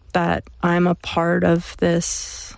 that I'm a part of this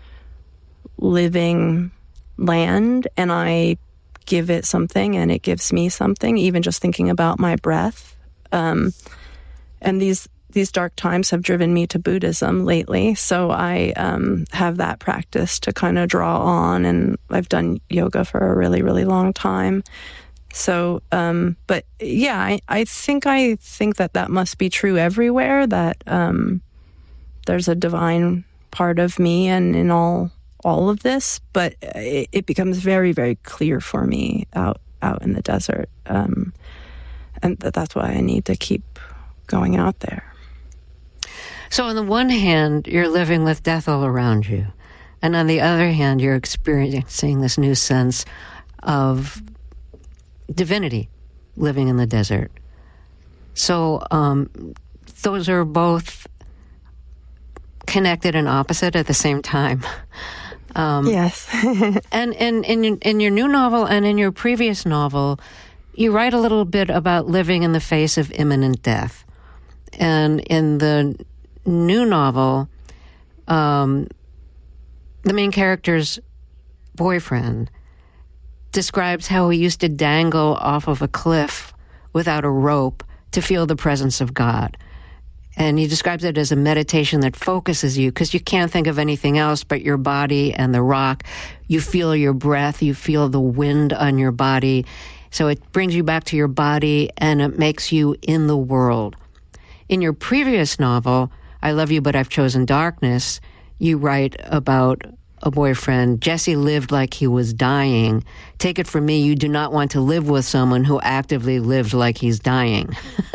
living land, and I give it something and it gives me something, even just thinking about my breath. And these dark times have driven me to Buddhism lately, so I have that practice to kind of draw on, and I've done yoga for a really, really long time. So, but yeah, I think that must be true everywhere, that there's a divine part of me and in all of this, but it becomes very, very clear for me out in the desert, and that's why I need to keep going out there. So on the one hand, you're living with death all around you, and on the other hand, you're experiencing this new sense of divinity living in the desert. So those are both connected and opposite at the same time. Yes. And in your new novel and in your previous novel, you write a little bit about living in the face of imminent death. And in the new novel, the main character's boyfriend describes how he used to dangle off of a cliff without a rope to feel the presence of God. And he describes it as a meditation that focuses you, because you can't think of anything else but your body and the rock. You feel your breath, you feel the wind on your body. So it brings you back to your body, and it makes you in the world. In your previous novel, I Love You But I've Chosen Darkness, you write about a boyfriend. Jesse lived like he was dying. Take it from me, you do not want to live with someone who actively lived like he's dying.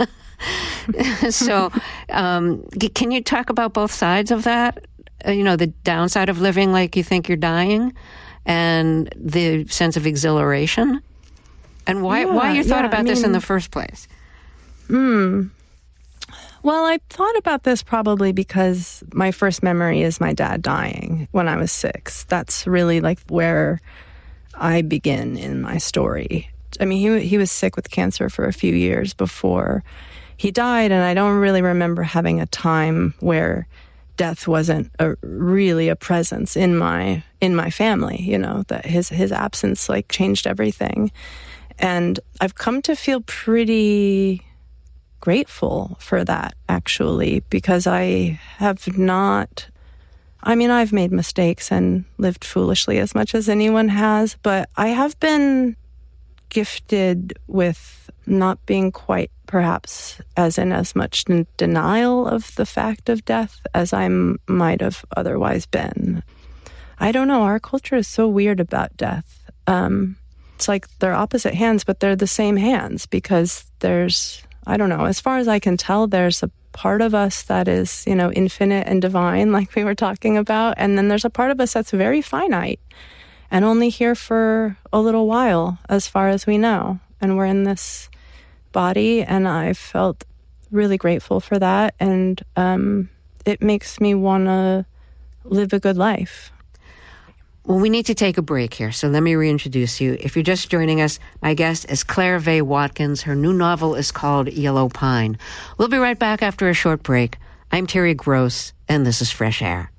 So can you talk about both sides of that? The downside of living like you think you're dying, and the sense of exhilaration? And why you thought about this in the first place? Well, I thought about this probably because my first memory is my dad dying when I was 6. That's really like where I begin in my story. I mean, he was sick with cancer for a few years before he died, and I don't really remember having a time where death wasn't really a presence in my family. That his absence changed everything, and I've come to feel pretty grateful for that, actually, because I've made mistakes and lived foolishly as much as anyone has, but I have been gifted with not being quite perhaps as much denial of the fact of death as I might have otherwise been. I don't know, our culture is so weird about death. It's like they're opposite hands, but they're the same hands, because I don't know, as far as I can tell, there's a part of us that is, infinite and divine, like we were talking about, and then there's a part of us that's very finite and only here for a little while, as far as we know. And we're in this body, and I felt really grateful for that, and it makes me want to live a good life. Well, we need to take a break here, so let me reintroduce you. If you're just joining us, my guest is Claire Vaye Watkins. Her new novel is called Yellow Pine. We'll be right back after a short break. I'm Terry Gross, and this is Fresh Air.